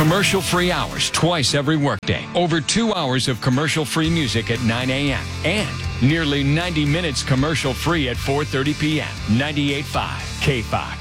Commercial-free hours twice every workday. Over 2 hours of commercial-free music at 9 a.m. And nearly 90 minutes commercial-free at 4:30 p.m. 98.5 KFOX.